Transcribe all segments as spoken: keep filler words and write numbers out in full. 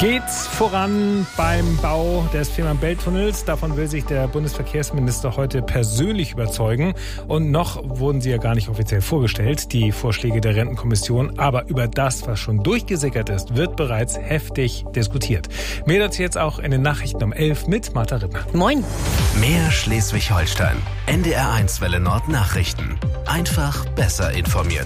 Geht's voran beim Bau des Fehmarn-Belt-Tunnels? Davon will sich der Bundesverkehrsminister heute persönlich überzeugen. Und noch wurden sie ja gar nicht offiziell vorgestellt, die Vorschläge der Rentenkommission. Aber über das, was schon durchgesickert ist, wird bereits heftig diskutiert. Mehr dazu jetzt auch in den Nachrichten um elf mit Martha Rittner. Moin. Mehr Schleswig-Holstein. N D R eins Welle Nord Nachrichten. Einfach besser informiert.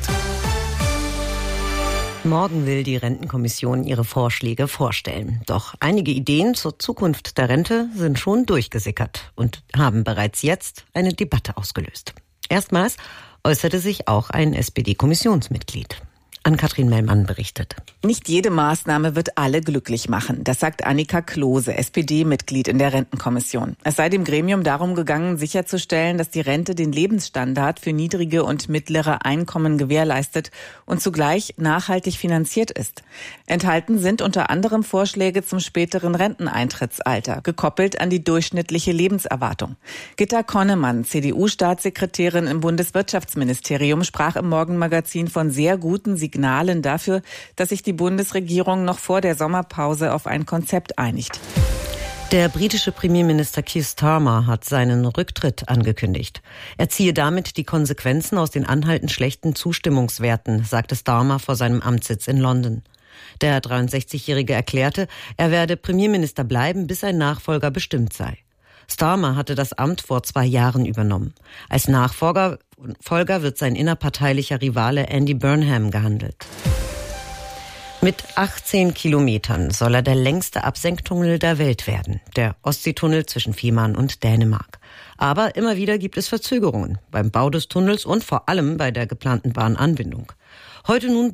Morgen will die Rentenkommission ihre Vorschläge vorstellen. Doch einige Ideen zur Zukunft der Rente sind schon durchgesickert und haben bereits jetzt eine Debatte ausgelöst. Erstmals äußerte sich auch ein S P D-Kommissionsmitglied. Ann-Kathrin Mellmann berichtet. Nicht jede Maßnahme wird alle glücklich machen. Das sagt Annika Klose, S P D-Mitglied in der Rentenkommission. Es sei dem Gremium darum gegangen, sicherzustellen, dass die Rente den Lebensstandard für niedrige und mittlere Einkommen gewährleistet und zugleich nachhaltig finanziert ist. Enthalten sind unter anderem Vorschläge zum späteren Renteneintrittsalter, gekoppelt an die durchschnittliche Lebenserwartung. Gitta Konnemann, C D U-Staatssekretärin im Bundeswirtschaftsministerium, sprach im Morgenmagazin von sehr guten Signalen Signalen dafür, dass sich die Bundesregierung noch vor der Sommerpause auf ein Konzept einigt. Der britische Premierminister Keir Starmer hat seinen Rücktritt angekündigt. Er ziehe damit die Konsequenzen aus den anhaltend schlechten Zustimmungswerten, sagte Starmer vor seinem Amtssitz in London. Der dreiundsechzigjährige erklärte, er werde Premierminister bleiben, bis ein Nachfolger bestimmt sei. Starmer hatte das Amt vor zwei Jahren übernommen. Als Nachfolger Folger wird sein innerparteilicher Rivale Andy Burnham gehandelt. Mit achtzehn Kilometern soll er der längste Absenktunnel der Welt werden, der Ostseetunnel zwischen Fehmarn und Dänemark. Aber immer wieder gibt es Verzögerungen beim Bau des Tunnels und vor allem bei der geplanten Bahnanbindung. Heute nun